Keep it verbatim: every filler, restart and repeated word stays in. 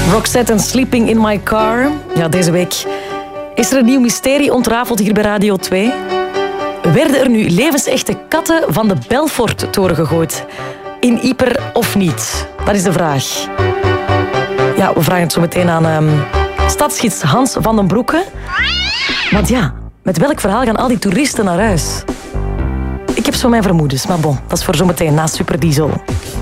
Roxette en Sleeping in My Car. Ja, deze week is er een nieuw mysterie ontrafeld hier bij Radio twee. Werden er nu levensechte katten van de Belfort-toren gegooid? In Ieper of niet? Dat is de vraag. Ja, we vragen het zo meteen aan um, stadsgids Hans van den Broeke. Want ja, met welk verhaal gaan al die toeristen naar huis? Ik heb zo mijn vermoedens, maar bon, dat is voor zometeen na Superdiesel.